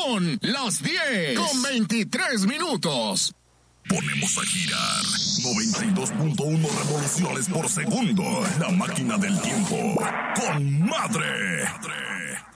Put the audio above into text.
Son las 10:23. Ponemos a girar 92.1 revoluciones por segundo. La máquina del tiempo con Madre.